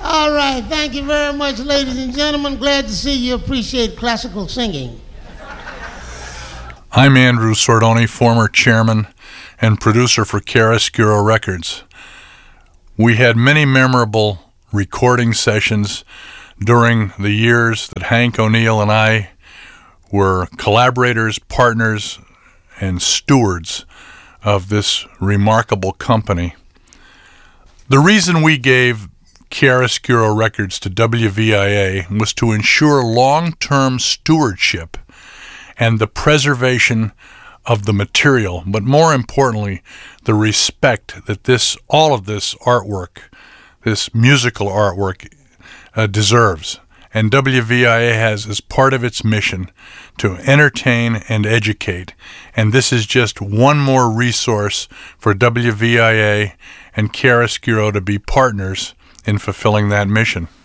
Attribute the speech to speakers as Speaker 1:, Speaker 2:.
Speaker 1: All right, thank you very much, ladies and gentlemen. Glad to see you appreciate classical singing.
Speaker 2: I'm Andrew Sordoni, former chairman and producer for Chiaroscuro Records. We had many memorable recording sessions during the years that Hank O'Neill and I were collaborators, partners, and stewards of this remarkable company. The reason we gave Chiaroscuro Records to WVIA was to ensure long-term stewardship and the preservation of the material, but more importantly, the respect that all of this artwork, this musical artwork, deserves. And WVIA has as part of its mission to entertain and educate. And this is just one more resource for WVIA and Chiaroscuro to be partners in fulfilling that mission.